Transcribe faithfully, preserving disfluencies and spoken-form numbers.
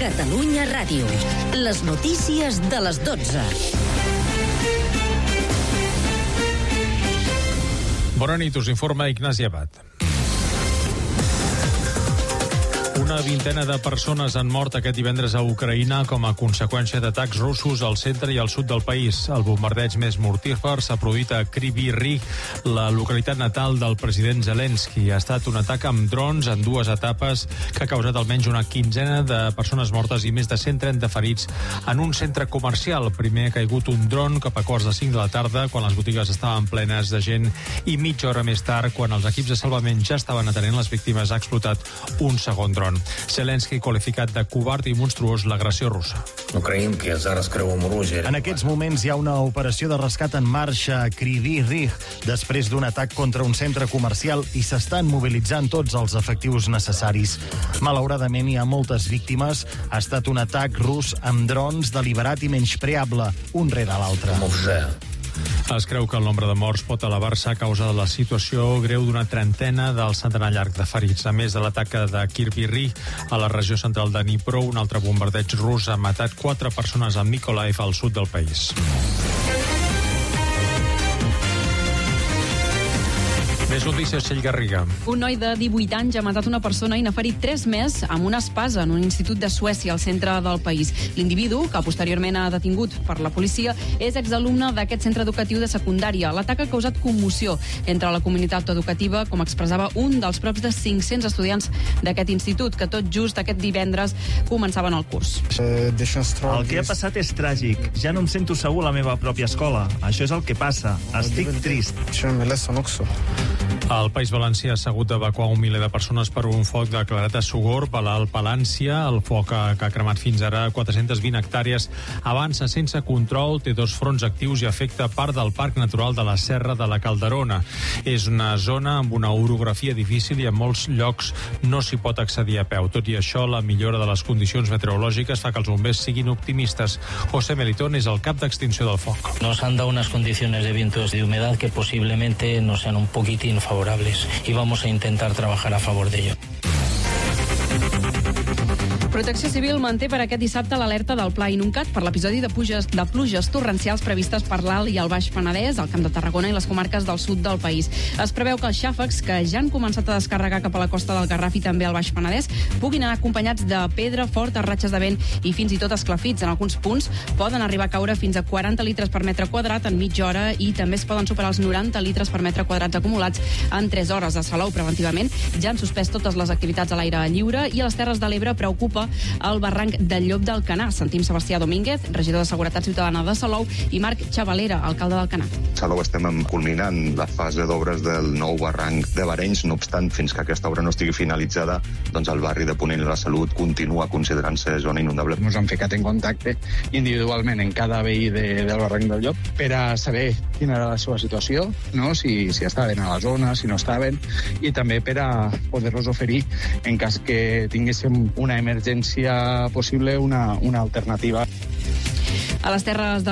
Catalunya Ràdio. Les notícies de les dotze. Bona nit, us informa Ignasi Abad. Una vintena de persones han mort aquest divendres a Ucraïna com a conseqüència d'atacs russos al centre i al sud del país. El bombardeig més mortífer s'ha produït a Kryvyi Rih, la localitat natal del president Zelensky. Ha estat un atac amb drons en dues etapes que ha causat almenys una quinzena de persones mortes i més de cent trenta ferits en un centre comercial. Primer ha caigut un dron cap a quarts de cinc de la tarda, quan les botigues estaven plenes de gent, i mitja hora més tard, quan els equips de salvament ja estaven atenent les víctimes, ha explotat un segon dron. Zelensky ha qualificat de covard i monstruós l'agressió russa. En aquests moments hi ha una operació de rescat en marxa a Kryvyi Rih després d'un atac contra un centre comercial i s'estan mobilitzant tots els efectius necessaris. Malauradament hi ha moltes víctimes. Ha estat un atac rus amb drons deliberat i menyspreable, un rere l'altre. Es creu que el nombre de morts pot elevar-se a causa de la situació greu d'una trentena del centenar llarg de ferits. A més de l'atac de Kryvyi Rih a la regió central de Dnipro, un altre bombardeig rus ha matat quatre persones a Mykolaiv, al sud del país. Més notícies, Txell Garriga. Un noi de divuit anys ha matat una persona i n'ha ferit tres més amb una espasa en un institut de Suècia al centre del país. L'individu, que posteriorment ha detingut per la policia, és exalumne d'aquest centre educatiu de secundària. L'atac ha causat commoció entre la comunitat educativa, com expressava un dels props de cinc-cents estudiants d'aquest institut, que tot just aquest divendres començaven el curs. El que ha passat és tràgic. Ja no em sento segur a la meva pròpia escola. Això és el que passa. Estic trist. El País Valencià s'ha hagut d'evacuar un miler de persones per un foc declarat a Sogorb, a l'Alt Palància. El foc que ha cremat fins ara quatre-centes vint hectàrees avança sense control, té dos fronts actius i afecta part del Parc Natural de la Serra de la Calderona. És una zona amb una orografia difícil i en molts llocs no s'hi pot accedir a peu. Tot i això, la millora de les condicions meteorològiques fa que els bombers siguin optimistes. José Melitón és el cap d'extinció del foc. Nos han dado unas condiciones de vientos y de humedad que posiblemente no sean un poquitín favorables y vamos a intentar trabajar a favor de ello. Protecció Civil manté per aquest dissabte l'alerta del Pla Inuncat per l'episodi de pluges, de pluges torrencials previstes per l'Alt i el Baix Penedès, el Camp de Tarragona i les comarques del sud del país. Es preveu que els xàfecs, que ja han començat a descarregar cap a la costa del Garraf i també al Baix Penedès, puguin anar acompanyats de pedra, fortes ratxes de vent i fins i tot esclafits. En alguns punts poden arribar a caure fins a quaranta litres per metre quadrat en mitja hora i també es poden superar els noranta litres per metre quadrats acumulats en tres hores. A Salou, preventivament, ja han suspès totes les activitats a l'aire lliure i a les Terres de l'Ebre preocupa el barranc del Llop d'Alcanar. Sentim Sebastià Domínguez, regidor de Seguretat Ciutadana de Salou, i Marc Xavalera, alcalde d'Alcanar. Salou estem culminant la fase d'obres del nou barranc de Barenys. No obstant, fins que aquesta obra no estigui finalitzada, doncs el barri de Ponent i la Salut continua considerant-se zona inundable. Ens hem ficat en contacte individualment en cada veí de, del barranc del Llop per a saber quina era la seva situació, no? si, si estaven a la zona, si no estaven, i també per a poder-los oferir, en cas que tinguéssim una emergència possible, una, una alternativa. A les Terres de